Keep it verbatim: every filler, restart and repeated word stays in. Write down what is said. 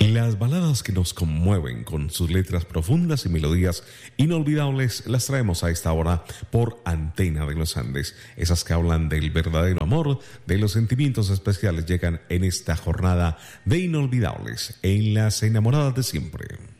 Las baladas que nos conmueven con sus letras profundas y melodías inolvidables las traemos a esta hora por Antena de los Andes. Esas que hablan del verdadero amor, de los sentimientos especiales, llegan en esta jornada de inolvidables en las enamoradas de siempre.